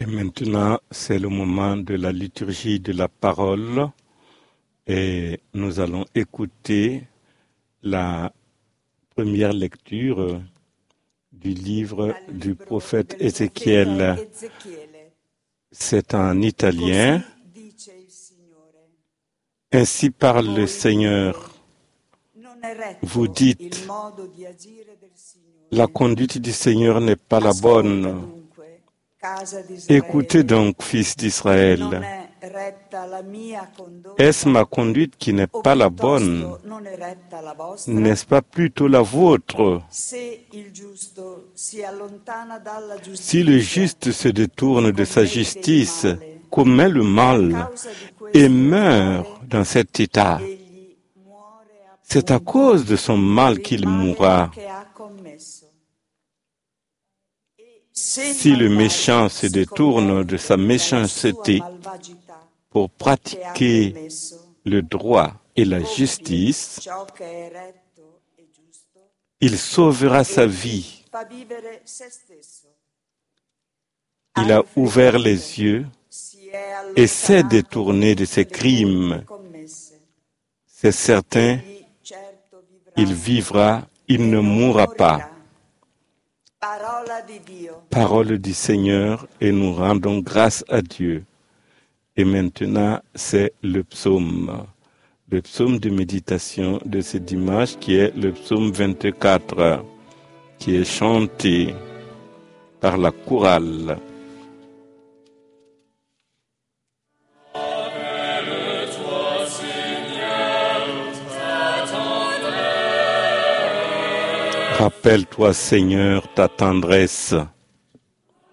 Et maintenant, c'est le moment de la liturgie de la parole et nous allons écouter la première lecture du livre du prophète Ézéchiel. C'est en italien. Ainsi parle le Seigneur. Vous dites, la conduite du Seigneur n'est pas la bonne. Écoutez donc, fils d'Israël. Est-ce ma conduite qui n'est pas la bonne? N'est-ce pas plutôt la vôtre? Si le juste se détourne de sa justice, commet le mal et meurt dans cet état, c'est à cause de son mal qu'il mourra. Si le méchant se détourne de sa méchanceté pour pratiquer le droit et la justice, il sauvera sa vie. Il a ouvert les yeux et s'est détourné de ses crimes. C'est certain, il vivra, il ne mourra pas. Parole du Seigneur, et nous rendons grâce à Dieu. Et maintenant, c'est le psaume de méditation de ce dimanche qui est le psaume 24, qui est chanté par la chorale. Rappelle-toi, Seigneur, ta tendresse.